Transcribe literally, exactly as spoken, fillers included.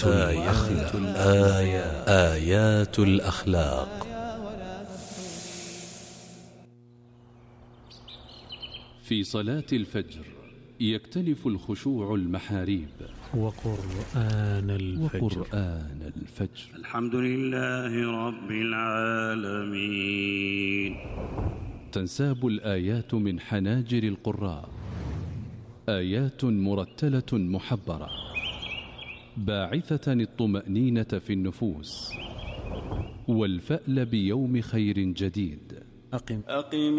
آيات الآيات آيات الأخلاق. في صلاة الفجر يكتنف الخشوع المحاريب وقرآن الفجر وقرآن الفجر. الحمد لله رب العالمين. تنساب الآيات من حناجر القراء، آيات مرتلة محبرة باعثة الطمأنينة في النفوس والفأل بيوم خير جديد. أقم أقم